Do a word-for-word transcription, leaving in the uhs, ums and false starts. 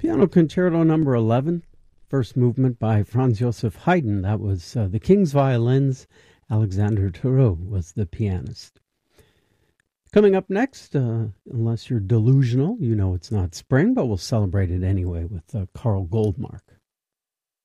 Piano Concerto number eleven, first movement by Franz Joseph Haydn. That was uh, the King's Violins. Alexander Theroux was the pianist. Coming up next, uh, unless you're delusional, you know it's not spring, but we'll celebrate it anyway with uh, Carl Goldmark.